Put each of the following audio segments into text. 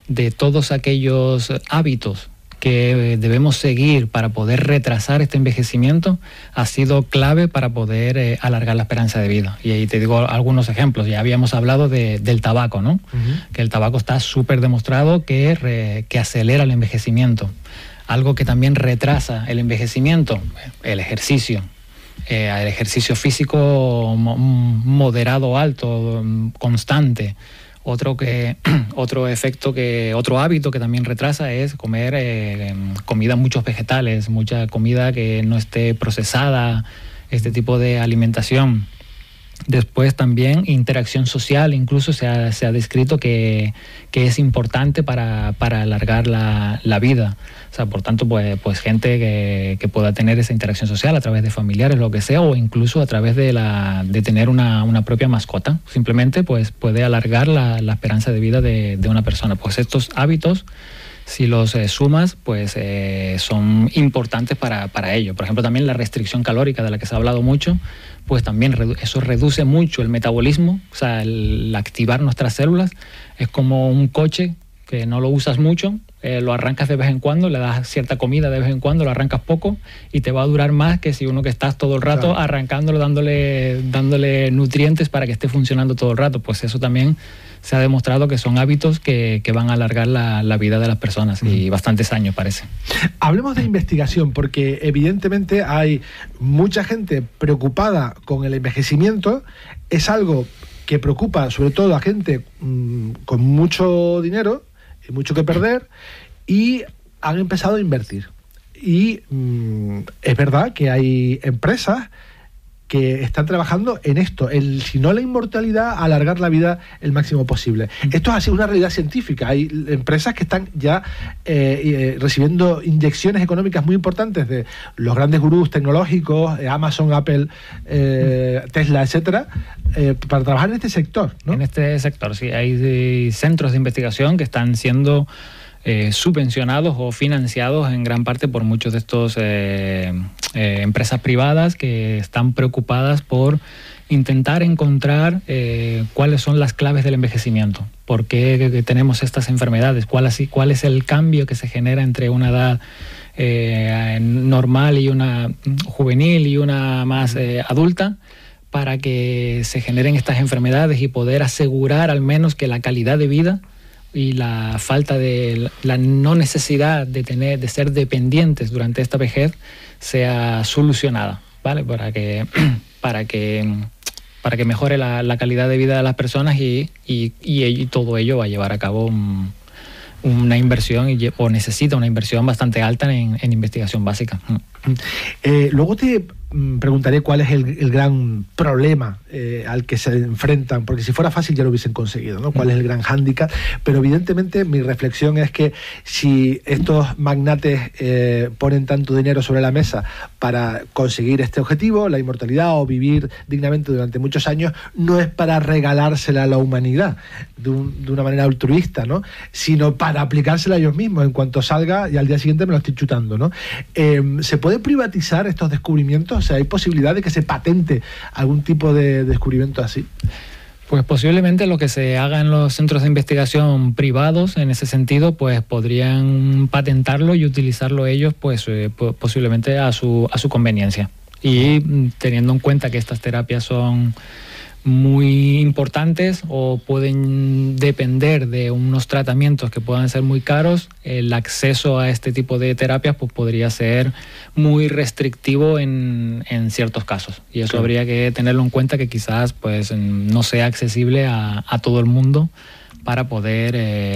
de todos aquellos hábitos que debemos seguir para poder retrasar este envejecimiento ha sido clave para poder alargar la esperanza de vida. Y ahí te digo algunos ejemplos. Ya habíamos hablado del tabaco, ¿no? Que el tabaco está súper demostrado que acelera el envejecimiento. Algo que también retrasa el envejecimiento, el ejercicio. El ejercicio físico moderado, alto, constante. Otro hábito que también retrasa es comer comida, muchos vegetales, mucha comida que no esté procesada, este tipo de alimentación. Después también interacción social, incluso se ha descrito que es importante para alargar la vida. O sea, por tanto, pues gente que pueda tener esa interacción social a través de familiares, lo que sea, o incluso a través de tener una propia mascota. Simplemente pues puede alargar la esperanza de vida de una persona. Pues estos hábitos, si los sumas, pues son importantes para ello. Por ejemplo, también la restricción calórica, de la que se ha hablado mucho, pues también eso reduce mucho el metabolismo. O sea, el activar nuestras células es como un coche que no lo usas mucho, lo arrancas de vez en cuando, le das cierta comida de vez en cuando, lo arrancas poco y te va a durar más que si uno que estás todo el rato arrancándolo, dándole nutrientes para que esté funcionando todo el rato. Pues eso también se ha demostrado que son hábitos que van a alargar la vida de las personas y bastantes años, parece. Hablemos de investigación, porque evidentemente hay mucha gente preocupada con el envejecimiento. Es algo que preocupa sobre todo a gente con mucho dinero y mucho que perder, y han empezado a invertir. Y es verdad que hay empresas que están trabajando en esto, si no la inmortalidad, alargar la vida el máximo posible. Esto ha sido una realidad científica. Hay empresas que están ya recibiendo inyecciones económicas muy importantes de los grandes gurús tecnológicos, Amazon, Apple, Tesla, etcétera, para trabajar en este sector, ¿no? En este sector, sí. Hay centros de investigación que están siendo subvencionados o financiados en gran parte por muchos de estos empresas privadas que están preocupadas por intentar encontrar cuáles son las claves del envejecimiento, por qué tenemos estas enfermedades, cuál es el cambio que se genera entre una edad normal y una juvenil y una más adulta, para que se generen estas enfermedades y poder asegurar al menos que la calidad de vida y la falta de la no necesidad de ser dependientes durante esta vejez sea solucionada, ¿vale? Para que mejore la calidad de vida de las personas y todo ello va a llevar a cabo una inversión o necesita una inversión bastante alta en investigación básica. Luego te preguntaré cuál es el gran problema al que se enfrentan, porque si fuera fácil ya lo hubiesen conseguido, ¿no? ¿Cuál es el gran hándicap? Pero evidentemente mi reflexión es que si estos magnates ponen tanto dinero sobre la mesa para conseguir este objetivo, la inmortalidad o vivir dignamente durante muchos años, no es para regalársela a la humanidad de una manera altruista, ¿no? Sino para aplicársela a ellos mismos. En cuanto salga y al día siguiente me lo estoy chutando, ¿no? ¿Se puede privatizar estos descubrimientos? O sea, ¿hay posibilidad de que se patente algún tipo de descubrimiento así? Pues posiblemente lo que se haga en los centros de investigación privados, en ese sentido, pues podrían patentarlo y utilizarlo ellos, pues posiblemente a su conveniencia. Y teniendo en cuenta que estas terapias son muy importantes o pueden depender de unos tratamientos que puedan ser muy caros, el acceso a este tipo de terapias pues podría ser muy restrictivo en ciertos casos, y eso habría que tenerlo en cuenta, que quizás pues no sea accesible a todo el mundo para poder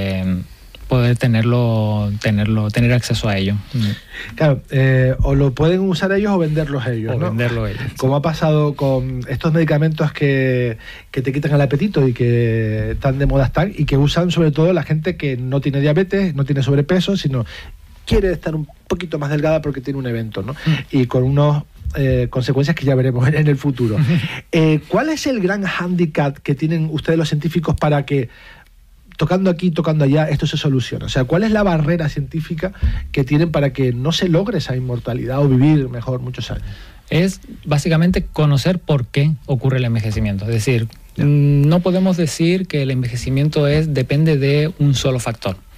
tener acceso a ello. Claro, o lo pueden usar ellos o venderlos ellos, ¿no? Venderlo ellos. Como ha pasado con estos medicamentos que te quitan el apetito y que tan de moda están, y que usan sobre todo la gente que no tiene diabetes, no tiene sobrepeso, sino quiere estar un poquito más delgada porque tiene un evento, ¿no? Y con unos consecuencias que ya veremos en el futuro. ¿Cuál es el gran hándicap que tienen ustedes los científicos para que tocando aquí, tocando allá, esto se soluciona? O sea, ¿cuál es la barrera científica que tienen para que no se logre esa inmortalidad o vivir mejor muchos años? Es básicamente conocer por qué ocurre el envejecimiento. Es decir, no podemos decir que el envejecimiento depende de un solo factor.